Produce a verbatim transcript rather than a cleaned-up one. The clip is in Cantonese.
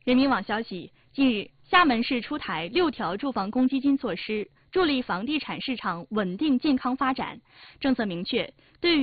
人民网消息，近日，厦门市出台六条住房公积金措施，助力房地产市场稳定健康发展。政策明确，对于